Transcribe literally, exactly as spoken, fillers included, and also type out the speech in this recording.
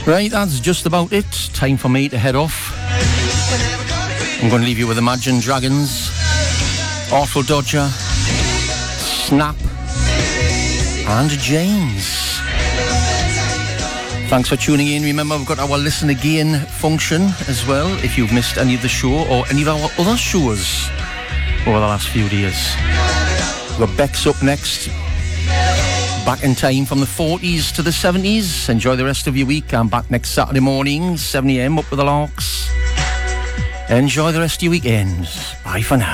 Right, that's just about it. Time for me to head off. I'm going to leave you with Imagine Dragons, Artful Dodger, Snap, and James. Thanks for tuning in. Remember, we've got our Listen Again function as well, if you've missed any of the show or any of our other shows over the last few days. We've got Bex up next. Back in time from the forties to the seventies. Enjoy the rest of your week. I'm back next Saturday morning, seven a.m. up with the Larks. Enjoy the rest of your weekend. Bye for now.